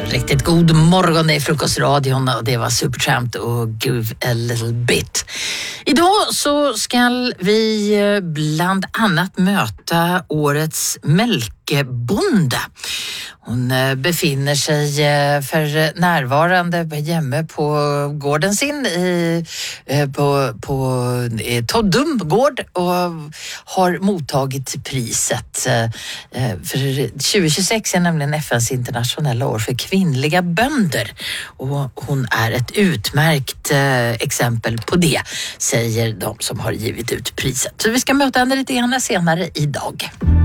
Riktigt god morgon, det är Frukostradion och det var Supertramp och Groove a little bit. Idag så ska vi bland annat möta årets Mälkebonde. Hon befinner sig för närvarande hemma på gården sin på Toddum gård och har mottagit priset. För 2026 är nämligen FNs internationella år för kvinnliga bönder och hon är ett utmärkt exempel på det, säger de som har givit ut priset. Så vi ska möta henne lite grann senare idag.